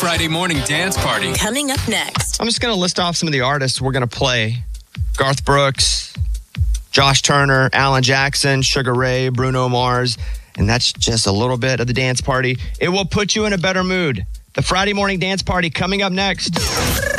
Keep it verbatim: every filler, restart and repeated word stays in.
Friday morning dance party. Coming up next. I'm just going to list off some of the artists we're going to play. Garth Brooks, Josh Turner, Alan Jackson, Sugar Ray, Bruno Mars. And that's just a little bit of the dance party. It will put you in a better mood. The Friday morning dance party coming up next.